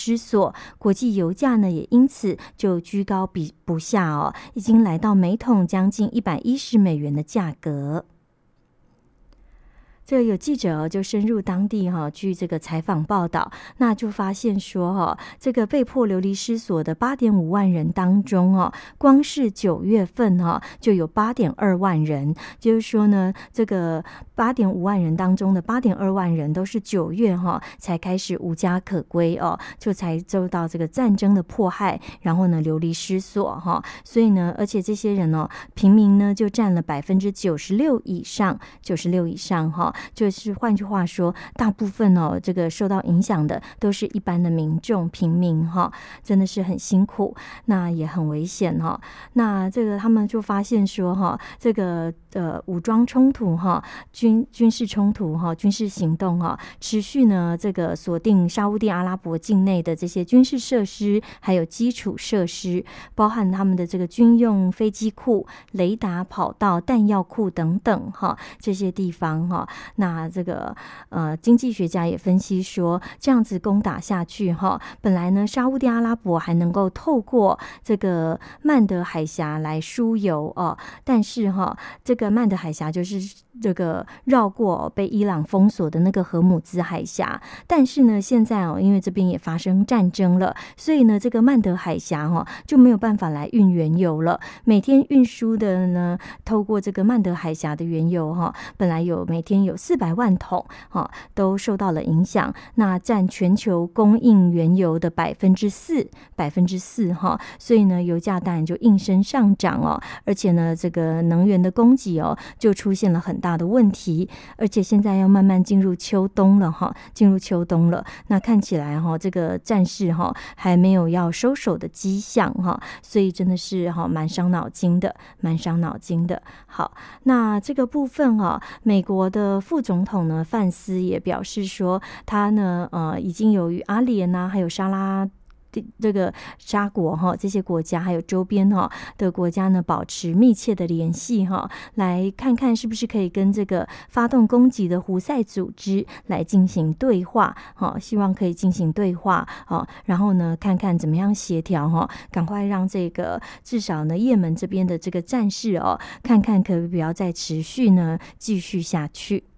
失所，国际油价呢也因此就居高不下哦，已经来到每桶将近$110的价格。这个有记者就深入当地去这个采访报道，那就发现说这个被迫流离失所的8.5万人当中光是9月份就有8.2万人，就是说呢，这个8.5万人当中的8.2万人都是9月才开始无家可归就才受到这个战争的迫害，然后呢流离失所所以呢，而且这些人平民呢就占了96%以上就是换句话说，大部分这个受到影响的都是一般的民众平民真的是很辛苦，那也很危险那这个他们就发现说这个武装冲突军事冲突军事行动持续呢这个锁定沙烏地阿拉伯境内的这些军事设施还有基础设施，包含他们的这个军用飞机库、雷达跑道、弹药库等等这些地方那这个经济学家也分析说，这样子攻打下去本来呢沙烏地阿拉伯还能够透过这个曼德海峡来输油但是这个曼德海峡就是这个绕过被伊朗封锁的那个荷姆兹海峡，但是呢现在因为这边也发生战争了，所以呢这个曼德海峡就没有办法来运原油了。每天运输的呢透过这个曼德海峡的原油本来每天有400万桶都受到了影响，那占全球供应原油的4%，所以呢油价当然就应声上涨而且呢这个能源的供给就出现了很大的问题，而且现在要慢慢进入秋冬了那看起来这个战事还没有要收手的迹象所以真的是蛮伤脑筋的。好，那这个部分美国的副总统呢范斯也表示说，他呢已经有与阿联还有这个沙国这些国家还有周边的国家呢保持密切的联系来看看是不是可以跟这个发动攻击的胡塞组织来进行对话希望可以进行对话然后呢看看怎么样协调赶快让这个至少呢也门这边的这个战事看看可不可以不要再持续呢继续下去。